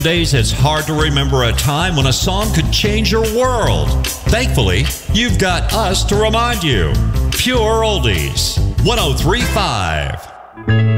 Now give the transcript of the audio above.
Days it's hard to remember a time when a song could change your world. Thankfully, you've got us to remind you. Pure Oldies 1035.